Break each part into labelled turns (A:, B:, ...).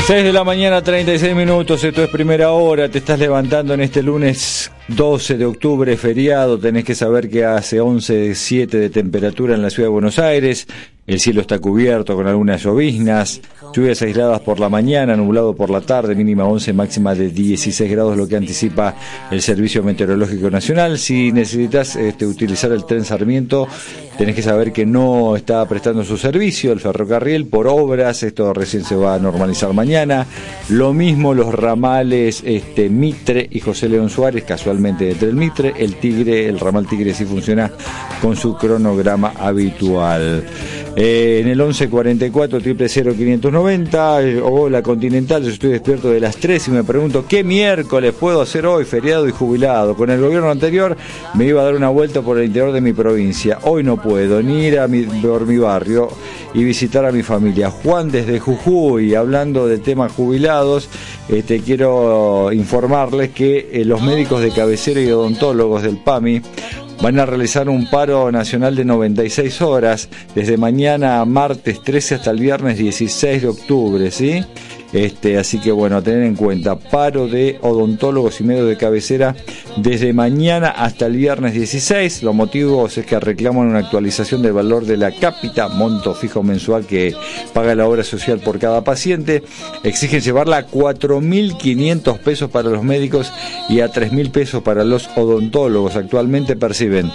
A: 6 de la mañana, 36 minutos, esto es Primera Hora, te estás levantando en este lunes 12 de octubre, feriado, tenés que saber que hace 11,7 de temperatura en la ciudad de Buenos Aires, el cielo está cubierto con algunas lloviznas, lluvias aisladas por la mañana, nublado por la tarde, mínima 11, máxima de 16 grados, lo que anticipa el Servicio Meteorológico Nacional. Si necesitas utilizar el tren Sarmiento, tenés que saber que no está prestando su servicio el ferrocarril por obras, esto recién se va a normalizar mañana. Lo mismo los ramales Mitre y José León Suárez, casualmente entre el Mitre, el ramal Tigre sí funciona con su cronograma habitual. En el 1144 590, hola Continental, yo estoy despierto de las 3 y me pregunto ¿qué miércoles puedo hacer hoy, feriado y jubilado? Con el gobierno anterior me iba a dar una vuelta por el interior de mi provincia, hoy no puedo ni ir por mi barrio y visitar a mi familia. Juan desde Jujuy, hablando de temas jubilados, quiero informarles que los médicos de cabecera y odontólogos del PAMI van a realizar un paro nacional de 96 horas desde mañana martes 13 hasta el viernes 16 de octubre, ¿sí? Así que bueno, a tener en cuenta, paro de odontólogos y médicos de cabecera desde mañana hasta el viernes 16. Los motivos es que reclaman una actualización del valor de la cápita, monto fijo mensual que paga la obra social por cada paciente. Exigen llevarla a 4.500 pesos para los médicos y a 3.000 pesos para los odontólogos. Actualmente perciben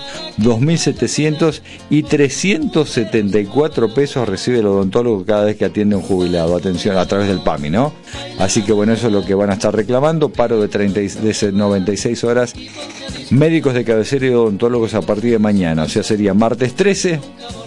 A: 2.700 y 374 pesos recibe el odontólogo cada vez que atiende a un jubilado. Atención, a través del PAMI, ¿no? Así que bueno, eso es lo que van a estar reclamando, paro de 96 horas, médicos de cabecera y odontólogos a partir de mañana, o sea sería martes 13,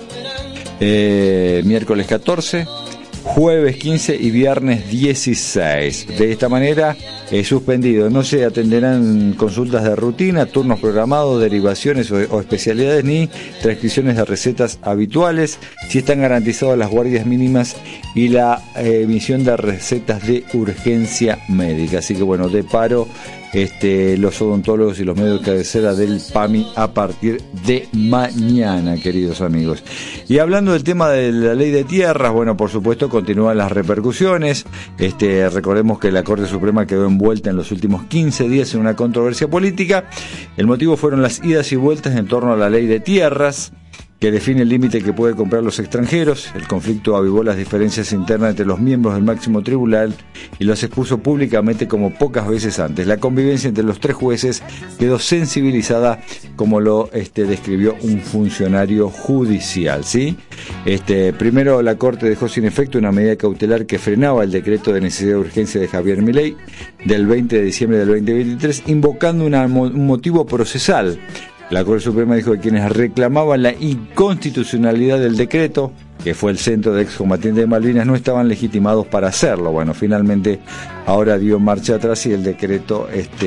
A: miércoles 14, jueves 15 y viernes 16. De esta manera, suspendido. No se atenderán consultas de rutina, turnos programados, derivaciones o especialidades, ni transcripciones de recetas habituales, si están garantizadas las guardias mínimas y la emisión de recetas de urgencia médica. Así que bueno, de paro los odontólogos y los médicos de cabecera del PAMI a partir de mañana, queridos amigos. Y hablando del tema de la ley de tierras, bueno, por supuesto continúan las repercusiones. Recordemos que la Corte Suprema quedó envuelta en los últimos 15 días en una controversia política. El motivo fueron las idas y vueltas en torno a la ley de tierras, que define el límite que pueden comprar los extranjeros. El conflicto avivó las diferencias internas entre los miembros del máximo tribunal y los expuso públicamente como pocas veces antes. La convivencia entre los tres jueces quedó sensibilizada, como lo describió un funcionario judicial, ¿sí? Primero, la Corte dejó sin efecto una medida cautelar que frenaba el decreto de necesidad de urgencia de Javier Milei del 20 de diciembre del 2023, invocando un motivo procesal. La Corte Suprema dijo que quienes reclamaban la inconstitucionalidad del decreto, que fue el centro de excombatientes de Malvinas, no estaban legitimados para hacerlo. Bueno, finalmente ahora dio marcha atrás y el decreto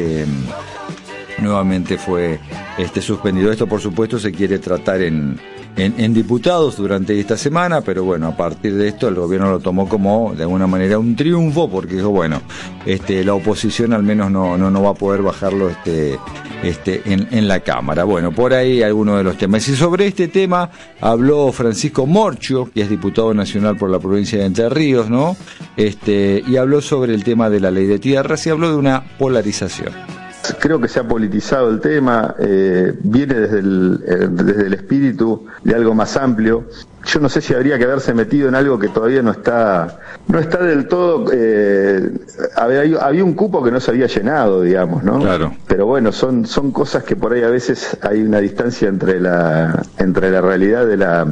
A: nuevamente fue suspendido. Esto, por supuesto, se quiere tratar en diputados durante esta semana, pero bueno, a partir de esto el gobierno lo tomó como de alguna manera un triunfo, porque dijo, bueno, la oposición al menos no va a poder bajarlo en la Cámara. Bueno, por ahí algunos de los temas. Y sobre este tema habló Francisco Morchio, que es diputado nacional por la provincia de Entre Ríos, ¿no? Y habló sobre el tema de la ley de tierras y habló de una polarización.
B: Creo que se ha politizado el tema, viene desde el espíritu de algo más amplio. Yo no sé si habría que haberse metido en algo que todavía no está del todo. Había un cupo que no se había llenado, digamos, ¿no?
A: Claro.
B: Pero bueno, son cosas que por ahí a veces hay una distancia entre la realidad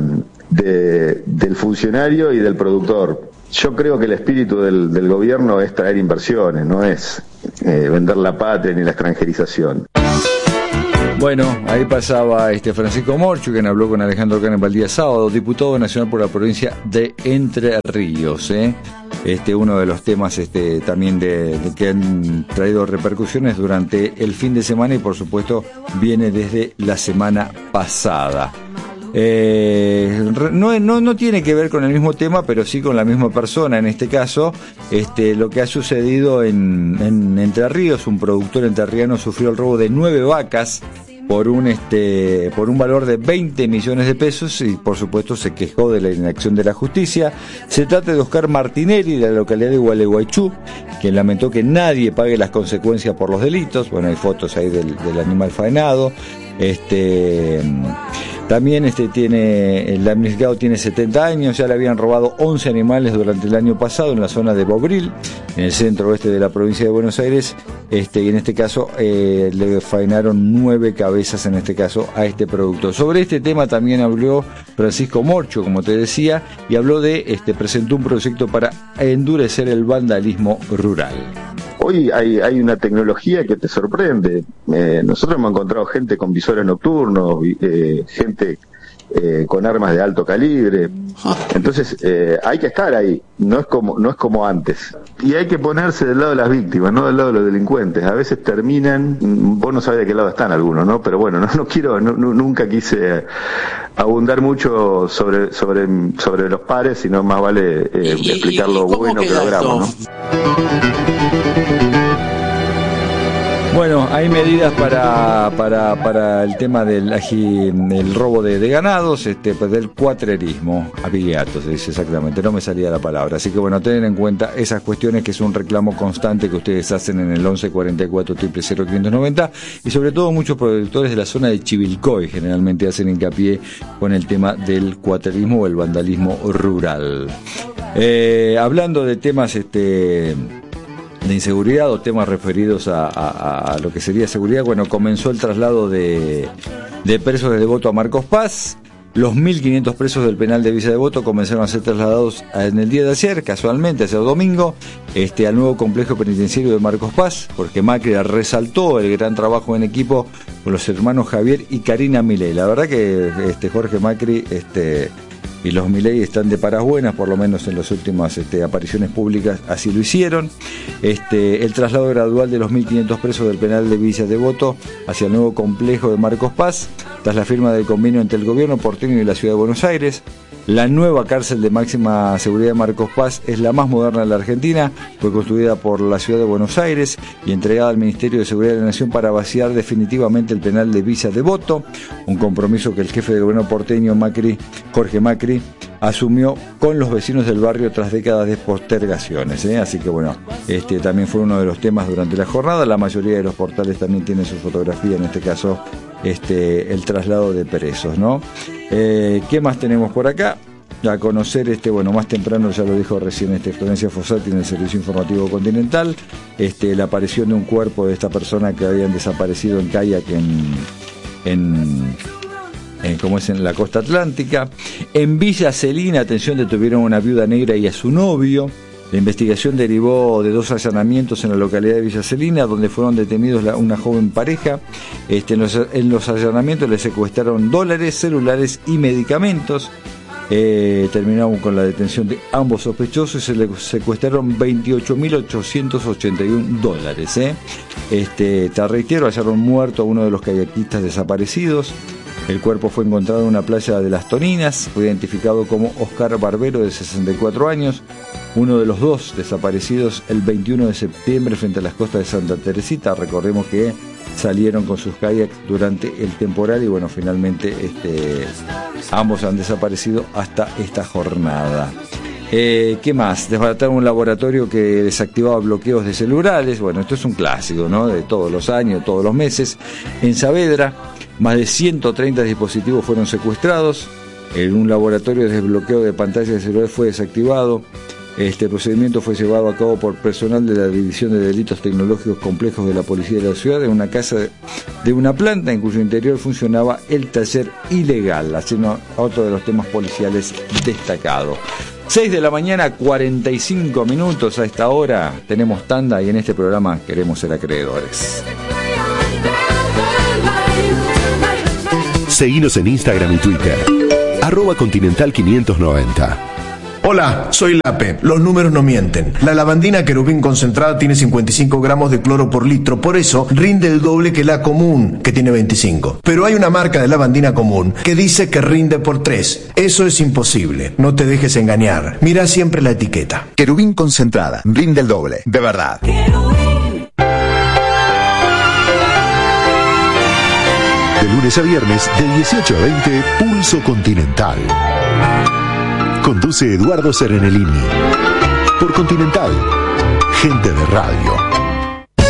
B: del funcionario y del productor. Yo creo que el espíritu del gobierno es traer inversiones, no es vender la patria ni la extranjerización.
A: Bueno, ahí pasaba Francisco Morchio, quien habló con Alejandro Canem el día sábado, diputado nacional por la provincia de Entre Ríos. Uno de los temas también de que han traído repercusiones durante el fin de semana y por supuesto viene desde la semana pasada. No tiene que ver con el mismo tema, pero sí con la misma persona. En este caso, lo que ha sucedido en Entre Ríos, un productor entrerriano sufrió el robo de 9 vacas por un valor de 20 millones de pesos y por supuesto se quejó de la inacción de la justicia. Se trata de Oscar Martinelli, de la localidad de Gualeguaychú, quien lamentó que nadie pague las consecuencias por los delitos. Bueno, hay fotos ahí del animal faenado. También el damnificado tiene 70 años, ya le habían robado 11 animales durante el año pasado en la zona de Bobril, en el centro oeste de la provincia de Buenos Aires, y en este caso le faenaron 9 cabezas en este caso a este productor. Sobre este tema también habló Francisco Morcho, como te decía, y habló presentó un proyecto para endurecer el vandalismo rural.
B: Hoy hay una tecnología que te sorprende. Nosotros hemos encontrado gente con visores nocturnos, gente con armas de alto calibre. Entonces hay que estar ahí, no es como antes. Y hay que ponerse del lado de las víctimas, no del lado de los delincuentes. A veces terminan, vos no sabés de qué lado están algunos, ¿no? Pero bueno, nunca quise abundar mucho sobre los pares, sino más vale explicar lo bueno que logramos, ¿no?
A: Bueno, hay medidas para el tema del robo de ganados, del cuatrerismo, apigliato se dice exactamente, no me salía la palabra. Así que bueno, tener en cuenta esas cuestiones, que es un reclamo constante que ustedes hacen en el 11 44 000 590, y sobre todo muchos productores de la zona de Chivilcoy generalmente hacen hincapié con el tema del cuatrerismo o el vandalismo rural. Hablando de temas de inseguridad o temas referidos a lo que sería seguridad, bueno, comenzó el traslado de presos de Devoto a Marcos Paz. Los 1.500 presos del penal de Villa Devoto comenzaron a ser trasladados en el día de ayer, casualmente, ayer domingo, al nuevo complejo penitenciario de Marcos Paz, porque Macri resaltó el gran trabajo en equipo con los hermanos Javier y Karina Milei. La verdad que Jorge Macri y los Milei están de paras buenas, por lo menos en las últimas apariciones públicas así lo hicieron. El traslado gradual de los 1.500 presos del penal de Villa Devoto hacia el nuevo complejo de Marcos Paz, tras la firma del convenio entre el gobierno porteño y la ciudad de Buenos Aires. La nueva cárcel de máxima seguridad de Marcos Paz es la más moderna de la Argentina, fue construida por la ciudad de Buenos Aires y entregada al Ministerio de Seguridad de la Nación para vaciar definitivamente el penal de Villa Devoto, un compromiso que el jefe de gobierno porteño Jorge Macri, asumió con los vecinos del barrio tras décadas de postergaciones, Así que bueno, también fue uno de los temas durante la jornada. La mayoría de los portales también tienen su fotografía, en este caso el traslado de presos, ¿no? ¿Qué más tenemos por acá? A conocer, más temprano, ya lo dijo recién Florencia Fossati en el Servicio Informativo Continental, la aparición de un cuerpo de esta persona que habían desaparecido en kayak en la costa atlántica. En Villa Celina, atención, detuvieron a una viuda negra y a su novio. La investigación derivó de 2 allanamientos en la localidad de Villa Celina, donde fueron detenidos una joven pareja. En los allanamientos le secuestraron dólares, celulares y medicamentos. Terminaron con la detención de ambos sospechosos y se le secuestraron $28.881. Te reitero, hallaron muerto a uno de los kayakistas desaparecidos. El cuerpo fue encontrado en una playa de Las Toninas, fue identificado como Oscar Barbero, de 64 años, uno de los 2 desaparecidos el 21 de septiembre frente a las costas de Santa Teresita. Recordemos que salieron con sus kayaks durante el temporal y bueno, finalmente ambos han desaparecido hasta esta jornada. ¿Qué más? Desbarataron un laboratorio que desactivaba bloqueos de celulares. Bueno, esto es un clásico, ¿no? De todos los años, todos los meses. En Saavedra, más de 130 dispositivos fueron secuestrados. En un laboratorio de desbloqueo de pantallas de celulares fue desactivado. Este procedimiento fue llevado a cabo por personal de la División de Delitos Tecnológicos Complejos de la Policía de la Ciudad en una casa de una planta en cuyo interior funcionaba el taller ilegal, haciendo otro de los temas policiales destacados. 6 de la mañana, 45 minutos. A esta hora tenemos tanda y en este programa queremos ser acreedores.
C: Seguinos en Instagram y Twitter, @Continental590.
D: Hola, soy Lape. Los números no mienten. La lavandina Querubín concentrada tiene 55 gramos de cloro por litro, por eso rinde el doble que la común, que tiene 25. Pero hay una marca de lavandina común que dice que rinde por 3. Eso es imposible. No te dejes engañar. Mira siempre la etiqueta.
C: Querubín concentrada, rinde el doble, de verdad. lunes a viernes de 18 a 20, Pulso Continental. Conduce Eduardo Serenellini. Por Continental, gente de radio.